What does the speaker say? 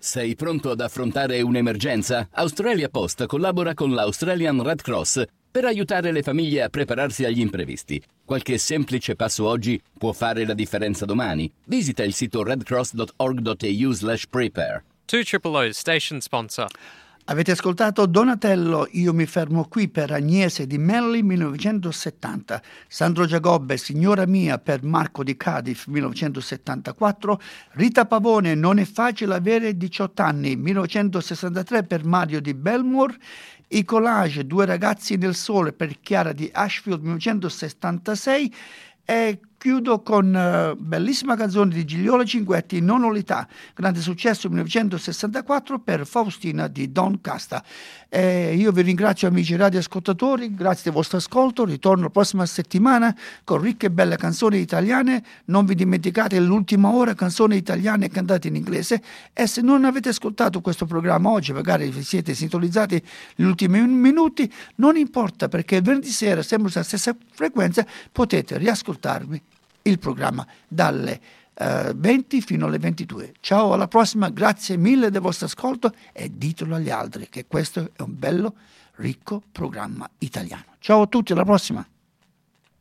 Sei pronto ad affrontare un'emergenza? Australia Post collabora con l'Australian Red Cross per aiutare le famiglie a prepararsi agli imprevisti. Qualche semplice passo oggi può fare la differenza domani. Visita il sito redcross.org.au/prepare. 2OOO station sponsor. Avete ascoltato Donatello, io mi fermo qui per Agnese di Melli 1970, Sandro Giacobbe, Signora mia per Marco di Cardiff 1974, Rita Pavone, Non è facile avere 18 anni 1963 per Mario di Belmore, I Collage, Due ragazzi nel sole per Chiara di Ashfield 1976 e chiudo con bellissima canzone di Gigliola Cinquetti, Non ho l'età, grande successo 1964 per Faustina di Don Casta. Io vi ringrazio amici radioascoltatori, grazie del vostro ascolto, ritorno la prossima settimana con ricche e belle canzoni italiane, non vi dimenticate l'ultima ora canzoni italiane cantate in inglese e se non avete ascoltato questo programma oggi, magari vi siete sintonizzati gli ultimi minuti, non importa perché venerdì sera, sempre sulla stessa frequenza, potete riascoltarmi il programma dalle 20 fino alle 22. Ciao, alla prossima, grazie mille del vostro ascolto e ditelo agli altri che questo è un bello, ricco programma italiano. Ciao a tutti, alla prossima.